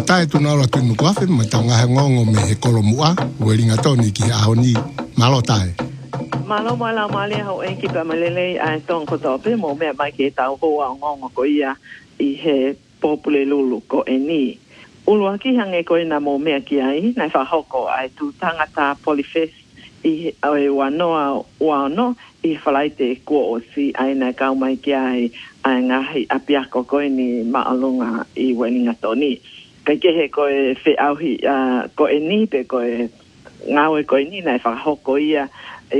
tai tu na la tu ko afe ma tanga ngongo me e kolomua welinga toni ki aoni malo tai malo mala male ho e ki pa malele a ton ko to pe mo me mai ki tau ho a ngongo ko ia I he popule lulu ko e ni ulua ki hange ko na mo me ki ai na fa hoko ai tu tangata polifes I e wano I falaite ko o si ai na ka mai ki ai ai ngahi apia ko ko ni maalunga I welinga toni kai ke he ko e fe auhi ko e ni pe ko e ngawe ko ni na fa hoko ia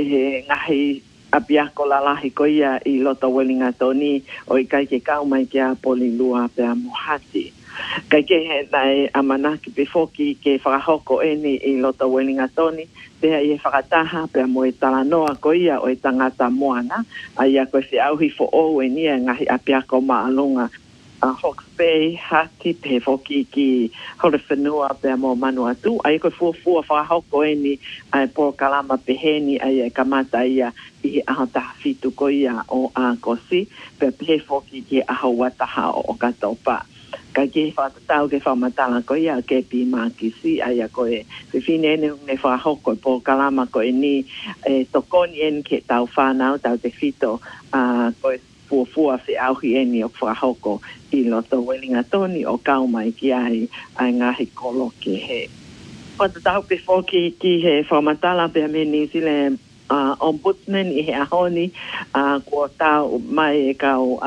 e ngahi apia ko la lahi ko ia I loto welinga toni o I kai ke ka mai ki a polilua pe a mohati kai ke he nai amana ki pe foki ke fa hoko ni I loto welinga toni te ai whakataha pe mo e talanoa ko ia o e tangata moana ai a koe se auhi fo o e nia ngahi apia ko maalunga a Hawke's Bay hati pe foki ki Horowhenua pe mo manu atu ai koe fuafua whahoko ni ai po kalama peheni ai e kamata ia I ahata fitu ko ia o a kosi pe pe foki ki aho wataha o katopa kai ke whatatau ke whamatala ko ia ke pi makisi ai a koe se fine ne whahoko po kalama ko ni tokoni en ke tau whanau tau te fito koe fuafua se auhi ni o whahoko I loto welinga toni o kau mai ki ai ngahi kolo ke he. Whatatau pe foki ki he whamatala pe me New Zealand ombudsman I he ahoni kua tau mai e kau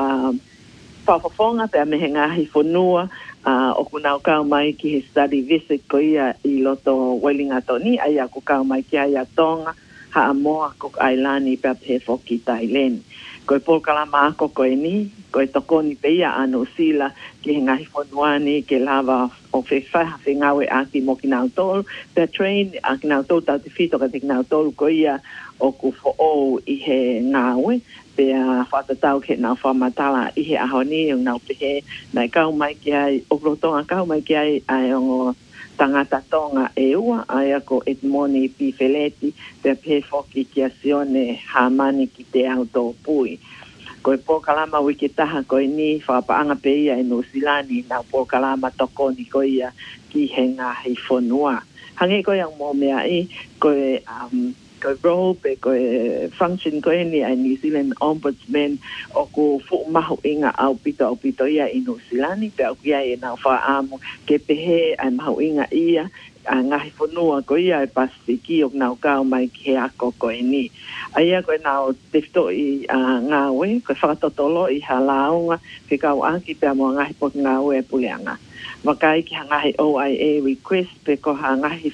whafafonga pe me he ngahi whanua o kunau kau mai ki he study visit ko ia I loto welinga toni ai a ku kau mai ki ai a Tonga ha amoa Cook Islani pe pe foki Thailand. Koe polkalama ako koe ni, koe tokoni pe ia anu sila ki he ngahi whanuani ke lava o whewhaha whengawe aki mo ki nau tolu. Pe train a ki nau tolu tau te whito ka te ki nau tolu ko ia o ku who I he ngawe. Pe a whatatau ke nau whamatala I he ahoni o nau pehe. Nai kau mai ki ai, o rotonga kau mai ki ai o tangata tonga e ua ai ako Edmoni Pifeleti pe pe foki ki asione hamani ki te auto pui. Koe pōkalama wikitaha koe ni whapaanga pe ia e Nusilani na pōkalama tokoni koe ia ki he ngahi whanua. Hange koe ang mō mea I koe role pe koe function koe ni a New Zealand Ombudsman o ko mahu inga au pito ia I Nusilani pe au kia e nau whaamu ke pehe ai mahu inga ia a ngahi whanua ko ia e Pasifiki o nau kau mai ke ako koe ni. Aia koe nau tefto I ngawe, koe whakatotolo I halaunga, ke kau aki pe mo ngahi pot ngawe e puleanga. Wakai ki hangahi OIA request pe ko hangahi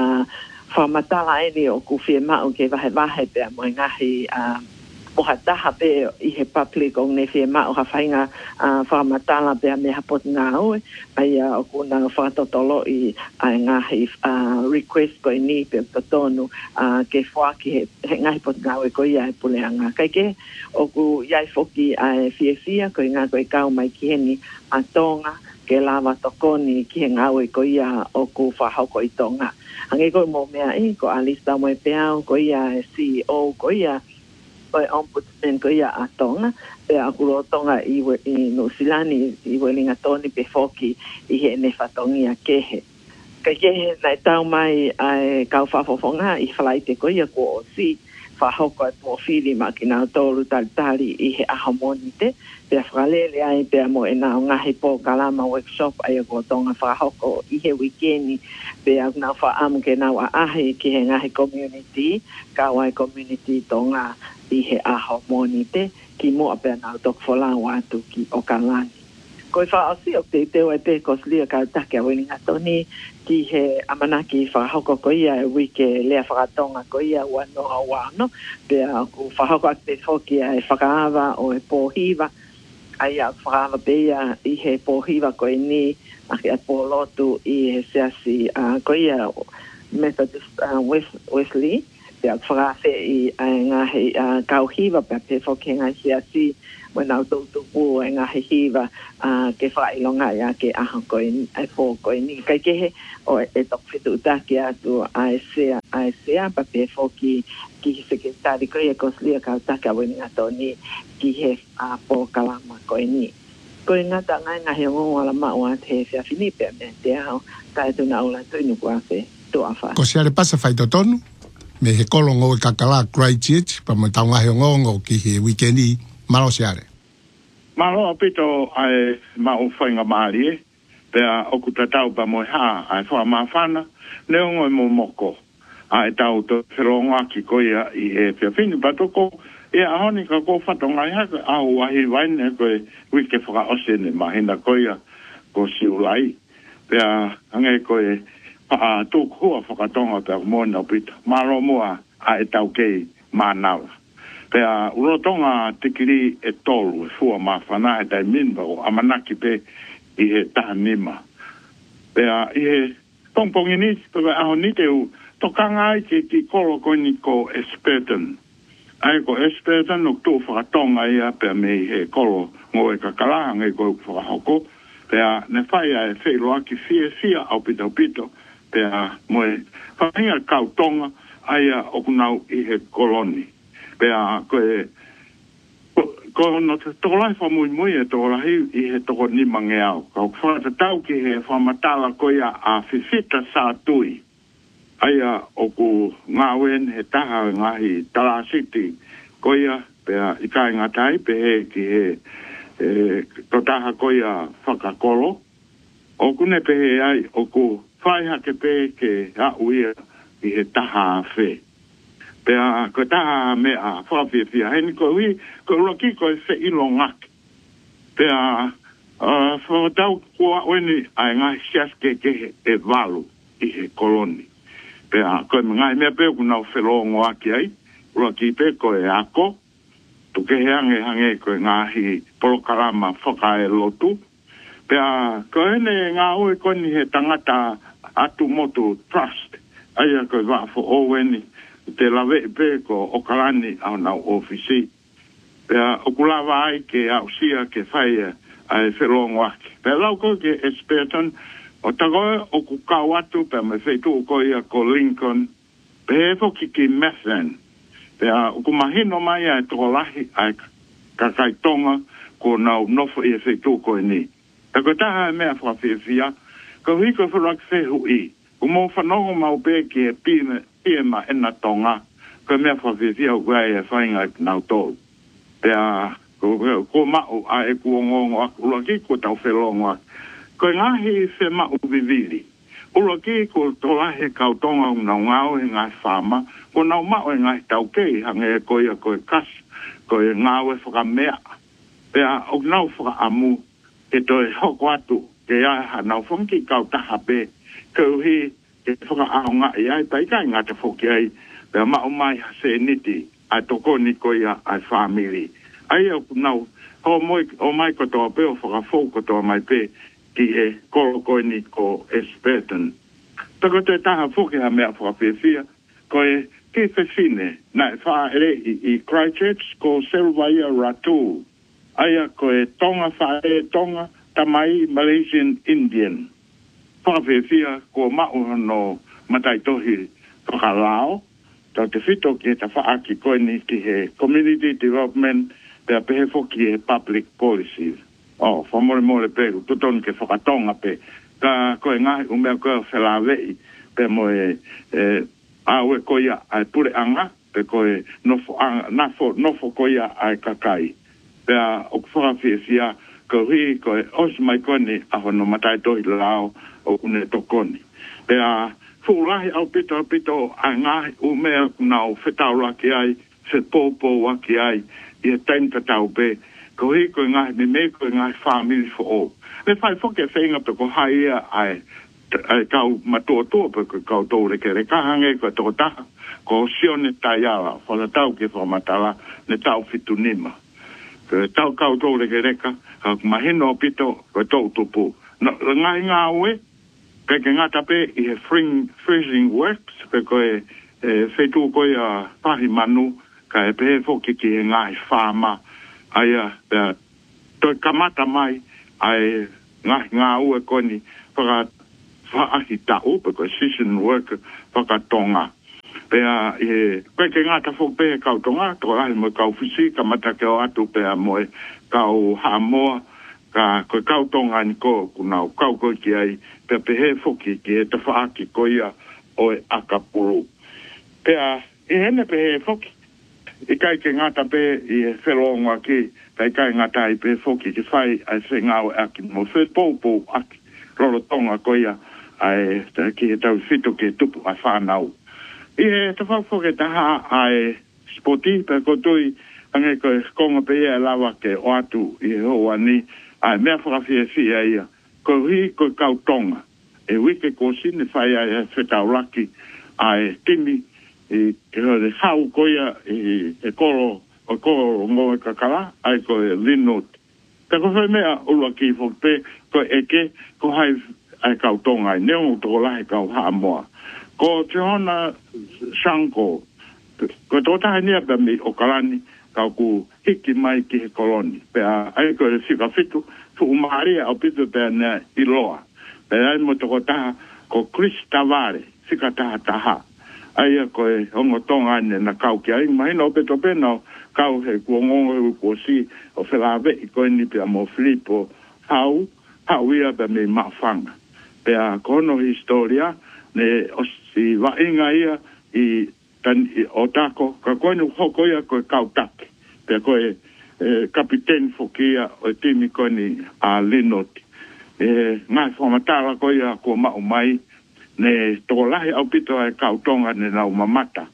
whamatala eni o ku whiemau ke wahe pe mo ngahi mohataha pe I he public o ne whiemau ha whainga whamatala pe me hapot ngawe, aia o kuna whakatotolo I ngahi request ko ni pe tonu ke whaki he ngahi pot ngawe ko ia e puleanga. Kai ke o ku iai foki whiawhia ko ngā koe kau mai ki heni a Tonga ke lava tokoni ki he ngawe ko ia o ku whahoko I Tonga. Hange koe mō mea ko Alista mo e peao ko ia e CEO ko ia koe ombudsman ko ia a Tonga pe a kuro Tonga I Nusilani I welinga toni pe foki I he ne whatongia kehe. Kai kehe nai tau mai ai kau whafofonga I whalaite ko ia ko o si whahoko e po whiri ma ki nau tolu talitari I he ahamonite pe a whalele ai pe a mo e nau ngahi po kalama workshop ai a ko Tonga whahoko I he weekendi pe a nau whaamu ke nau a ahi ki he ngahi community kawai community Tonga I he ahamonite ki mua pe a nau tok whalau atu ki o kalani. Koe whaasi o te teo e te koslia ka take a welinga toni ki he amanaki whahoko ko ia e wike lea whakatonga ko ia wanoa wano pe a ku whahoko a te whoki e whakaava o e pōhiva ai a whakaava pe ia I he pōhiva ko e ni a ke a pōlotu I he seasi ko ia Methodist Wesley pe a whakawhe I ngahi kauhiva pe a te whoki ngai seasi when I do to go and I hiva ke whailonga ia ke aha koe ai pō koe ni kai kehe o e tok whitu taki atu ai sea pa pe whoki ki sekretari koe e koslia ka taka weninga tō ni ki he pō kalama koe ni. ko nga ta nga he ngo la ma wa te fia fini pe me te au ta tu na ola tu nu kwa fe to afa ko se ale pasa fai to tonu me he kolongo e kakala Christchurch pa mo tanga he ngongo ki he weekendi malo se ale malo apito ai ma o fainga mali pe o ku tatau pa mo ha ai fa ma fana le ngo mo moko ai tau to feronga ki ko ia I he fia fini pa to ko e a honi ka ko fatonga ha a o ahi waine ko wike whaka osene ma hina ko ia ko siulai pe a hange ko e a tūk hua whakatonga pe a mōna pita maro mua a e tau kei mānawa pe a urotonga tikiri e tolu e fua ma whana e tai minba o amanaki pe I he taha nima pe a I he tongpongi ni pe a honi te u tokanga ai ki kolo koini ko Esperton ai ko Esperton no tu whakatonga ia pe me he kolo ngoe kakala ngai ko whakahoko pe a ne whai ai whairoa ki fia au pito pe a moe whahinga kautonga ai a okunau I he koloni pe a ko no te tolai whamui e tolahi I he toko ni mange au ka whakatau ki he whamatala ko ia a whiwhita sa tui ai a oku ngawen he taha ngahi Tala City ko ia pe a ikai ngatai pe he ki he to taha ko ia whakakolo oku ne pe he ai oku whai hake pe ke a uia I he taha whe pe a ko taha me a whawhiawhia heni ko hui ko roki ko e whe ilo ngak pe a whawatau kua weni ai ngahi siaske ke e walu I he koloni pe a ko ngai me pe ku na whelongo aki ai ua ki pe ko e ako tu ke hange ko ngahi polokarama whaka e lotu pe a ko ene ngā oe koni he tangata atu motu trust ai a ko wa fo oweni te lawe pe ko okarani au nau ofisi pe a okulawa ai ke au sia ke whai ai whelongo aki pe lau ko ke Esperton o tagoe o ku kawatu pe me feitu ko ia ko Lincoln pe he foki ki Methven pe a o ku mahino mai ai toko lahi ai kakai tonga ko nau nofo I feitu ko ni e ko taha e mea whawhiawhia ko hiko whurak whehu I o mo whanongo mau pe ki e pima ena tonga ko mea whawhiawhia o gai e whainga nau tōu pe a ko mao a e kuongongo aku laki ko tau whelongo aku ko ngahi se ma uvivili ula ki ko tolahe kautonga una ngau e ngai whama ko nau mao e ngai taukei hange ko ia ko e kas ko e ngau e whakamea pea o nau whakaamu ke toi hoko atu ke ia nau whanki kautaha pe ko hi ke whakaahonga i ai paikai ngata whoki ai pea mao mai se niti a toko ni ko ia ai family ai o nau o mai ko toa pe o whakafou ko toa mai pe ki e kolo koini ko Esperton. Tako te taha whuki ha mea whakawhiawhia, ko e ki whewhine, na e wha ere I Christchurch ko Selvaia Ratu. Aia ko e tonga wha e tonga tamai Malaysian Indian. Whakawhiawhia ko mau no mataitohi whakalao, tau te whito ki e ta whaaki koini ki he Community Development pea pehe whoki e Public Policy. Oh, whamore pegu, tuton ke whakatonga pe, ka koe ngahi umea koe whelawei, pe mo aue koia ai pure anga, pe koe nofo koia ai kakai. Pea o whakawhiawhia, ko hui koe os mai koni aho no matai tohi lao o kune tokoni. Pea fulahi au pito ai ngahi umea nau whetau ki ai, whepopo waki ai, I e tainta tau pe, ko hi ko ngai me ko ngai family for all le fai foke whainga pe ko haia ai kau matoa pe ko kau tau reke reka hange ko toko taha ko sione taiala whana tau ke whamatala ne tau fitu nima ko tau kau tau reke reka ka mahino pito ko tau tupu ngai ngā ue ke ngata pe I he freezing works pe ko e whetu ko ia pahi manu ka e pe foke ki e ngai whama aia toi kamata mai ai ngā ue koni whaahi tau pe ko season work whakatonga pea koe ke ngata whok pe kautonga to ahi mo kau whisi kamata ke o atu pea moe kau Hamoa ka ko kautonga ni ko kuna kau ko ki ai pe he foki ki te faaki ko ia o akapuru pe a ene pe he foki I kai ke ngata pe I whelonga ki kai kai ngata I pe foki ki whai ai se ngau aki mo se pōpō aki rolo tonga ko ia ai ki he tau whito ke tupu ai whanau I he te whaufoke taha ai spoti pe kotui ange ko konga pe ia lawa ke o atu I hoa ni ai mea whakawhia fia ia ko hui ko kautonga e wike ko sine whai ai whetau laki ai timi I he hau ko ia e koro o koro ngoe kakala ai ko e linot te ko whai mea ulua ki whokpe ko eke ko hai ai kautonga ai neo toko lahi kau haa moa ko te hona shanko ko tō tahi nia pe mi o kalani kau ku hiki mai ki he koloni. Pea ai ko e whika whitu, fu umaharia au pitu pea nea I loa. Pea ai mo toko taha ko Chris Tavare, whika taha. Ai ko e hongo tonga ane na kau ki ai, mahina o peto pena kau he kuongongo e ko si o whelawe I koe ni pea mo Filipo hau ia pea me mawhanga. Pea kono historia ne o si wainga ia I o tako, ka koe nu hoko ia koe kautake. Pea koe kapiten fokia o timi koe ni a Linoti. Ngai whamatara koe ia ko mao mai, ne toko lahi au pito ai kautonga ne nau mamata.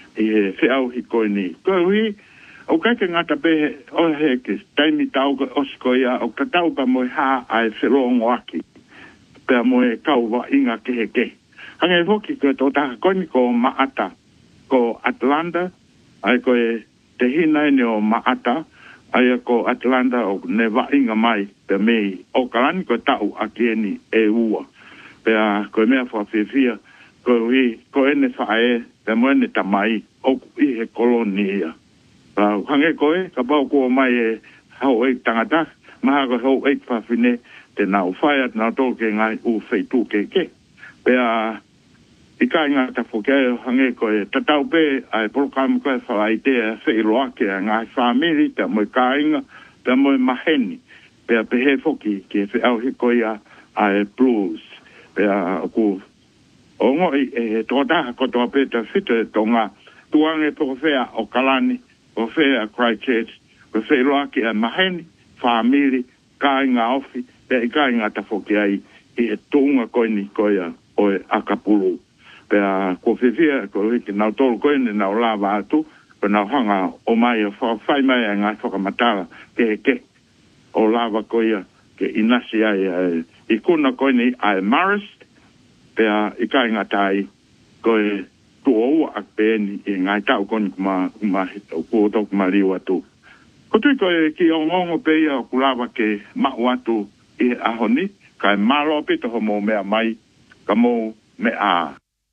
Whiau hi koe ni. Koe hui, o kaike ngata pe o heke, taimi tau koe osiko ia, o katau pa moe haa ai whirongo aki. Pea moe kau wa inga keheke. Hange hoki koe tō taka koe ni ko maata. Ko Atlanta, ai ko e te hina ni o maata, ai ko Atlanta o ne wainga mai pe mei. O kalani ko tau aki eni e ua. Pea ko mea whawhiwhia, ko ene whae, pe moene tamai, o I he kolonia. Hange koe, ka pau kua mai e hau eik tangata, maha ko hau eik whawhine, te nau whaiat nau tōke ngai u wheitu ke. Pea I kai ngā ta whokea hange koe tatau pe ai porokam koe whawaitea whairoake a ngā whamiri te moe kāinga te moe maheni pea pehe whoki ke whiau hi koe ai blues pea ku o ngoi e tōtaha kotoa pe te whito e tonga tuange poko whea o Kalani o whea Christchurch ko whairoake a maheni whamiri kāinga ofi pea I kai ngā ta whokea I e tōnga koe ni koe o e akapuru pea ko whiwhia, ko hiki nau tolu koe ni nau lava atu, ko nau hanga o mai o whai mai a ngai whakamatara ke o lava koe ke inasi ai I kuna koe ni ai Marist, pea I kai ngatai koe tuoua ak peeni I ngai tau koni kuma hito kuoto kuma riu atu. Ko tui koe ki o ngongo pea o kulava ke mau atu I ahoni, kai malo pito ho mo mea mai, ka mo mea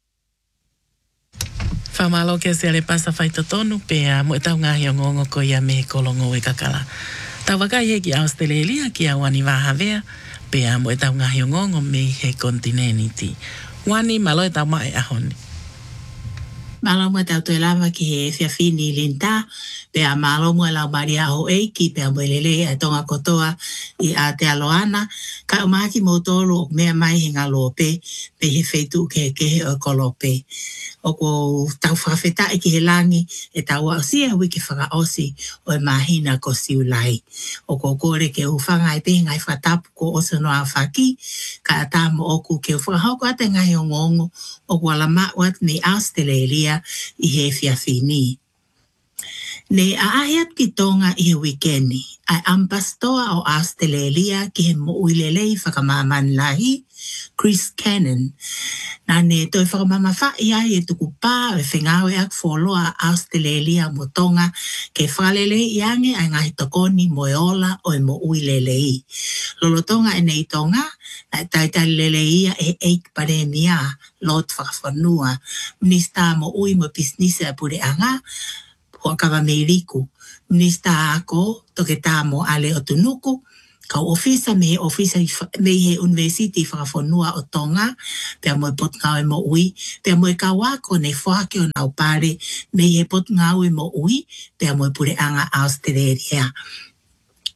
Whamalo ke se ale pasa whai totonu pea mo e tau ngahi o ngongo ko ia me kolongo e kakala. Tau wakai he ki Australia ki a wani waha vea pea mo e tau ngahi o ngongo me he kontineniti. Wani malo e tau mai ahoni. Malo mo tau toi lava ki he whiawhini linta, pea malo mo lau mari aho eiki, pea mo lele e tonga kotoa I a te aloana, ka umaki mo tolu o mea mai hinga lope, pe he wheitu ke o kolope. O ko tau whakawheta ki he langi, e tau au sia wiki whaka osi o e mahina ko siulai. O ko kore ke uwhanga I pe ngai whatapu ko oso noa whaki, ka atamo oku ke uwhakahoko ate ngai o ngongo, o ko alama wat ni Australia I he whiawhini. Ne a ahiat ki tonga I he wikendi, ai ampastoa o Australia ki he mo uilelei whakamaman lahi, Chris Cannon. Na ne toi whakamama whai ai e tuku pā e whengawe ak wholoa Australia mo tonga ke whalele I ange ai ngahi tokoni mo e ola o e mo uilelei. Lolo tonga e nei tonga, na taitai lele ia e eik pare mia, lot whakawhanua. Minista mo ui mo pisnisa pure anga, Huakawa Meiriku. Minista ako, toke tā mo ale o tunuku, ka ofisa me he university whakawhanua o tonga, pea mo e pot ngau e mo ui, pea mo e kawako ne whake o nau pare, me he pot ngau e mo ui, pea mo e pure anga Australia.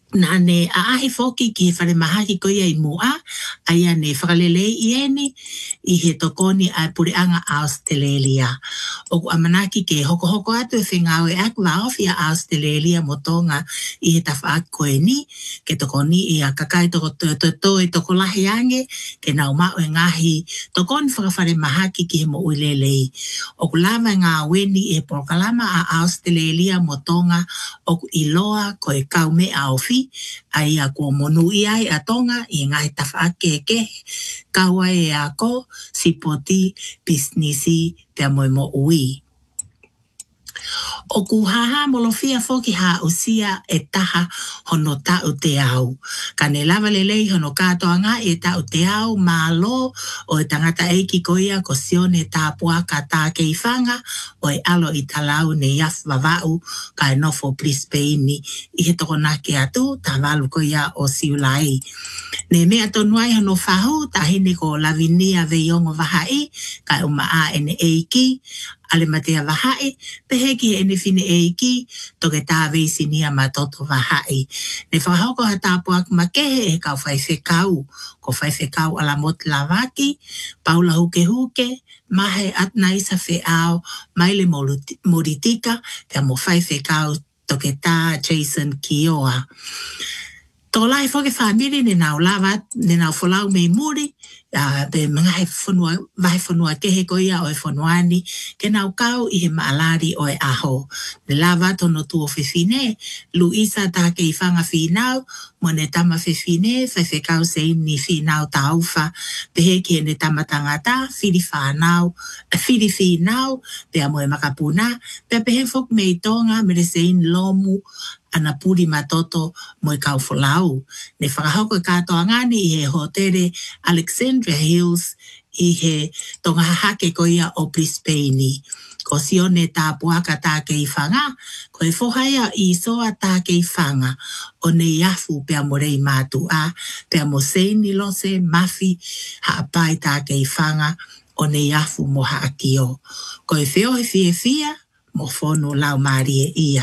na ne a ahi foki ki he whare mahaki ko ia I mua, aia ne whakalele I eni I he tokoni a Pureanga Australia. Oku amanaki ke hoko atu e whengawe aku laofi a Australia mo tonga I he tawha koe ni, ke tokoni I a kakai toko e toko lahi ange, ke nau mao e ngahi tokoni whakawhare mahaki ki he mo uilelei. Oku lava ngā weni e porokalama a Australia mo tonga, oku iloa ko e kaume a ofi, ai a ko monu I ai a tonga I ngai tawha ke kaua e a ko sipoti businessi te moe mo ui. O ku haha molofia foki ha usia e taha hono tau te au. Ka ne lava lelei hono katoanga e tau te au malo o e tangata eiki koia ko sione tā puaka tā keifanga o e alo I talau ne yaf wawau ka e nofo Brisbane I he toko nake atu tā walu koia o siulai. Ne mea tonuai hono whahu tā hine ko lavinia veiongo wahai ka uma a ene eiki ale matea wahai, peheki ene fine eiki, toke tā veisi nia matoto wahai. Ne whakahoko ha tāpuak makehe e kau whaiwhekau, ko whaiwhekau ala mot lavaki, paula huke, mahe atna isa wheao, maile moritika, te mo whaiwhekau toke tā Jason Kioa. Tō lai whoke whamiri ne nau lava, ne nau wholau mei muri, pe mga he whanua kehe koia o e whanuani, ke nau kau I he maalari o e aho. Ne lava tono tuo whiwhine, Luisa tā ke I whanga whinau, mo ne tama whiwhine, whaiwhekau se ini whinau tā uwha, pehe ki ne tama tangata, whiri whinau, pe amoe makapuna, pe pehe whok mei tonga, mere se ini lomu, ana puri matoto mo I kau wholau. Ne whakahoko e katoa ngani I he hotere Alexandria Hills I he tonga hake koia o Brisbane. Ko sione tā puaka tā kei whanga, ko e whohaia I soa tā kei whanga, o ne iafu pia morei mātu a, pia mo seini lose mafi haapai tā kei whanga, o ne iafu mo haakio. Ko e whiohe fia, mo whonu lau marie ia.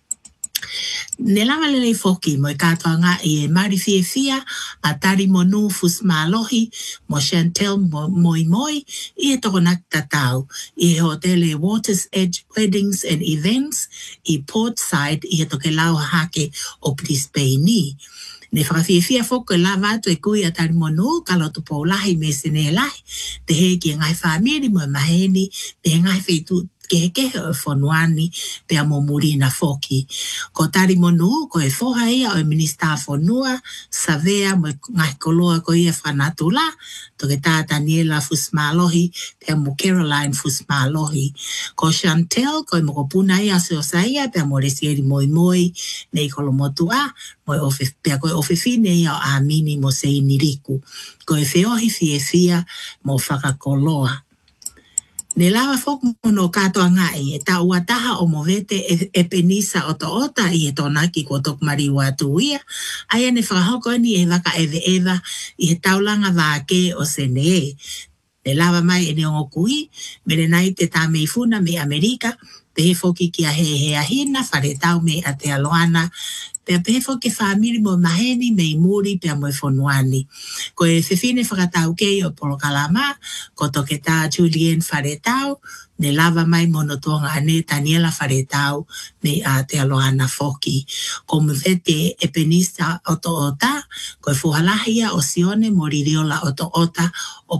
Ne lava lelei foki mo e katoa ngā I e mari fia a tari monu fus malohi mo Chantel moi I e toko nakta tau I he hotele Waters Edge Weddings and Events I Portside I he toke lau hake o Brisbane. Ne whakawhiawhia whoko lava atu e kui a tari monu kaloto pou lahi me sene lahi te he ki ngai whamiri mo e maheni te ngai whaitu ke o whanuani pe a momuri na foki. Ko tari monu, ko e whoha ia o e minista whanua, savea mo ngai koloa ko ia whanatula, toke tā Daniela Fusmalohi, pe a mo Caroline Fusmalohi. Ko Chantel, ko e moko puna ia se o saia, pe a mo resieri moi, nei kolomotua, mo e pe a ko e ofifine ia o amini mo se iniriku. Ko e whiohi fia mo whakakoloa. Ne lava whok mono katoa ngai e tā uataha o movete e penisa o to ota I e tonaki ko tok mari watu ia. Aia ne whakahoko ni e waka ewa I he taulanga wāke o sene. Ne lava mai e neongo kui, mene nai te tā mei funa me Amerika, pe he whoki ki a he ahina, whare tau me a te aloana, pe a pe he whoki whamiri mo maheni mei muri pe a moe whonuani. Ko e whiwhine whakatau kei o Porokalama, ko toke tā Julian whare tau, ne lava mai monotonga ane Daniela whare tau me a te aloana whoki. Ko mwete e penisa o to ota, ko e whuhalahia o sione moririola o to ota o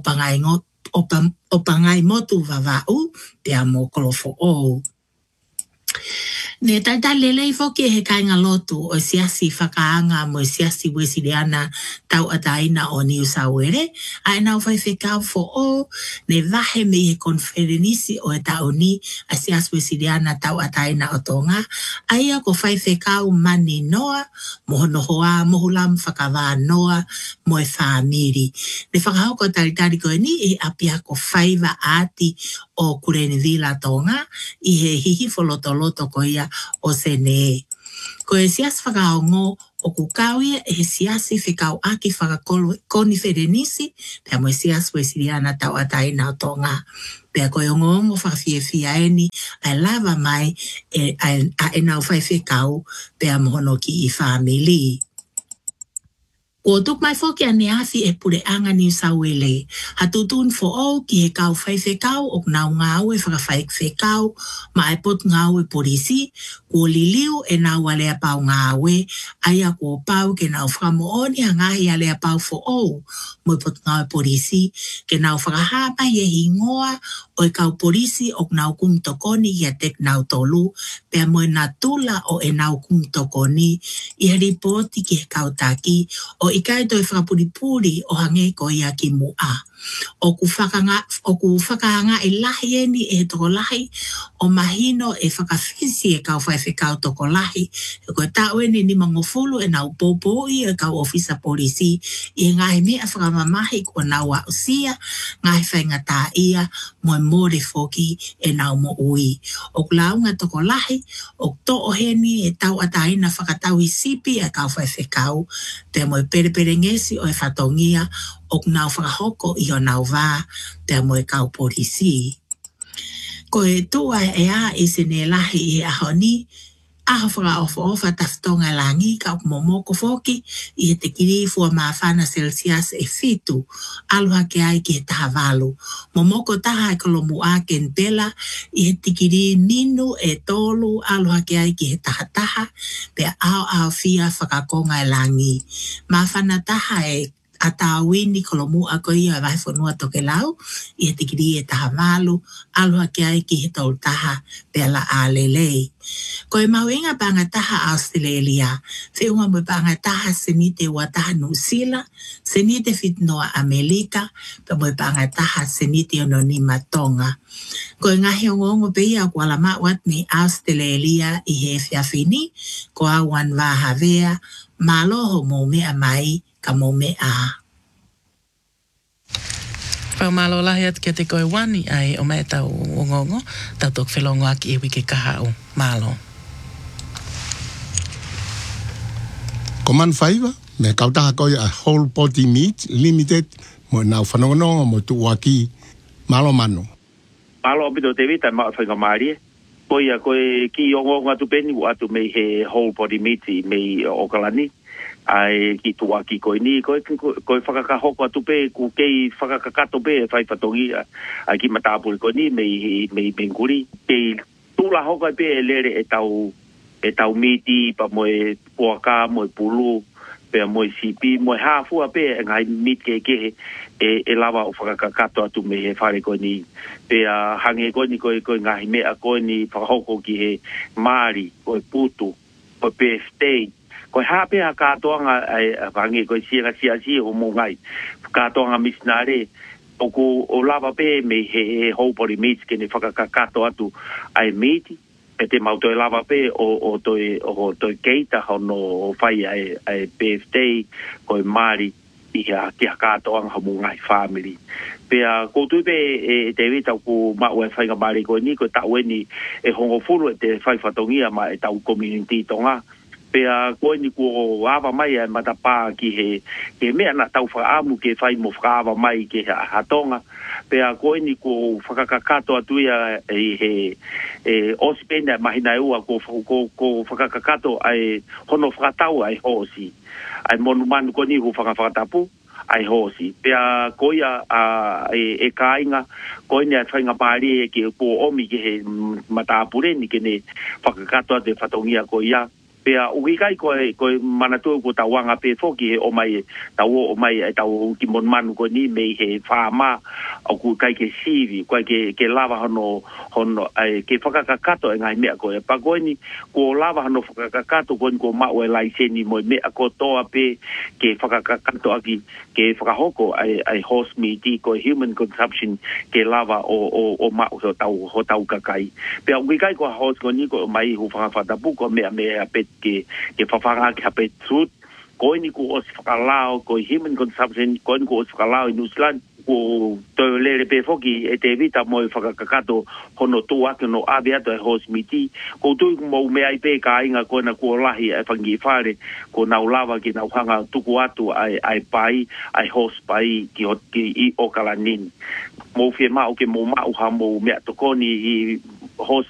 pangai motu wawau pe a mo kolofo ou. Ne tata lelei foki he kainga lotu o siasi whakaanga mo siasi wesileana tau ataina o New South Wales. Ai nau whaiwhekau fo o ne vahe me he konferenisi o e tau ni a siasi wesileana tau ataina o tonga. Aia ko whaiwhekau mani noa, mohono hoa, mohulam whakawā noa, mo e whamiri. Ne whakahauko taritari koe ni e apia ko whaiva ati o Kurenevila tonga I he hihi folotoloto ko ia o sene. Ko e sias whakaongo o kukauia e he siasi whikau aki whakakoni wherenisi pia mo e sias wesiriana tau ataina o tonga. Pia koe ongo whawhiawhia eni ai lava mai a e nau whaiwhekau pia mohono ki I whamili. Ko tuk mai foki ane afi e pure anga ni sawele. Hatutun fo o ki e kau fai fe kau o nau ngau e whakawhai fe kau ma e pot ngau e polisi. Ko liliu e nau alea pau ngau e aia ko pau ke nau whakamo oni hangahi alea pau fo o mo e pot ngau e polisi ke nau whakahapa i e hingoa o e kau polisi o nau kum tokoni i a tek nau tolu pea mo e na tula o e nau kum tokoni i a ripoti ki e kau taki o i kai toi whakapuripuri o hange ko ia ki mua. O ku whakahanga e lahi eni e toko lahi, o mahino e whakawhisi e kau whaiwhi kau toko lahi, e koe tau eni ni mangofulu e nau popoi e kau ofisa polisi, i ngahi mea whakamamahi kua nau a usia, ngahi whainga tā ia, moe more foki e nau mo ui. O kulaunga toko lahi, o to o heni e tau ataina whakatau i sipi e kau whaiwhi kau, te moe pere ngesi o e whatongia, o nau whakahoko i o nau wā, te moe kau polisi. Ko e tua e a i sene lahi i ahoni, aho whakaofa taftonga langi ka momoko foki i e te kiri fua mawhana Celsius e fitu, aloha ke ai ki e taha walu. Momoko taha e kolomu a kentela i e te kiri minu e tolu, aloha ke ai ki e taha, pe ao fia whakakonga e langi. Mawhana taha e a tāwini kolomu a koe ia vai whanua toke lau, i he tikiri e taha malu, aloha ki ai ki he tol taha, pe ala a lelei. Ko e mauinga panga taha Australia, whiunga mo panga taha senite wa taha New Zealand, senite fitnoa Amerika, pe mo panga taha senite ono ni Matonga. Ko e ngahi o ngongo pe ia ko ala mawat ni Australia i he whiawhini, ko awan wahavea, maloho mo mea mai, ka mo mea. Pau malo lahi at kia te koe wani ai o mea tau o ngongo, tau tok whelongo aki e wike kaha o malo. Ko man whaiva, me kautaha koe a Whole Body Meat Limited, mo nau whanongonongo mo tu waki malo mano. Malo apito te vita ma whainga maari e. Koe a koe ki o ngongo atu peni o atu mei he Whole Body Meat mei o kalani. Ai ki tu aki koe ni, koe whakakahoko atu pe, ku kei whakakakato pe e whai whatongi ai ki matapuri koe ni mei nguri. Kei tula hoka pe e lere e tau miti, pa moe puaka, moe pulu, pe moe sipi, moe hafua pe e ngai mit kehe e lawa o whakakakato atu me he whare koe ni. Pe hange koe ni koe ngahi mea koe ni whakahoko ki he maari, koe putu, koe birthday. Koe hape a kātoanga ai wangi koe sia o mo ngai. Kātoanga misnare o lava pe me he Whole Body Meat ke ne whakakakato atu ai meati. E te mauto e lava pe o toi keita hono whai ai birthday koe Māori i ki a kātoanga mo ngai family. Pea koutu pe e te wita ku mau e whainga Māori koe ni koe tau eni e hongo furu e te whai whatongia ma e tau community tonga. Pea koe ni ko awa mai e matapā ki he mea na tau whaamu ke whai mo whaawa mai ke hatonga. Pea koe ni ko whakakakato atu ia he osipenda mahina ua ko whakakakato ai hono whakatau ai hosi. Ai monu manu ko ni hu whakatapu ai hosi. Pea koe e kāinga, koe ni a whainga pāri e ke ko omi ke he matapure ni ke ne whakakato atu e whatongia ko ia. Pea ukikai koe manatua ko tawanga pe foki he o mai tau o mai tau ki mon manu ko ni mei he whaama o ku kai ke sivi koe ke lava hono ke whakakakato e ngai mea koe pa koe ni ko lava hono whakakakato koe ko mau e laiseni mo mea ko toa pe ke whakakakato aki ke whakahoko ai horse meat koe human consumption ke lava o mau ho tau kakai pea ukikai ko horse ko ni ko mai hu whakawhatapu ko mea pe ke whawhanga ki hape tsut, koe ni ko os whakalao, koe human consumption, koe ni ko os whakalao i New Zealand, ko toi lere pe foki e te vita mo e whakakakato hono tō ake no abe ato e hos miti, ko tui mo mea i pe ka inga koe na kua lahi e whangi whare, ko nau lava ki nau hanga tuku atu ai pai, ai hos pai ki i o kalanin. Mo fie mau ke mo mau ha mo mea tokoni i hos